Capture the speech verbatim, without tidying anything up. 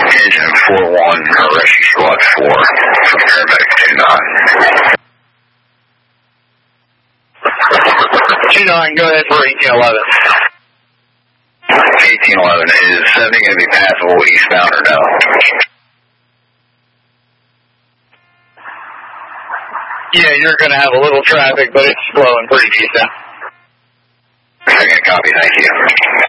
Engine four one, rescue squad four, from paramedic two nine. two nine, go ahead for eighteen eleven. eighteen eleven, is seventy going to be passable eastbound or no? Yeah, you're going to have a little traffic, but it's flowing pretty decent. Second copy, thank you.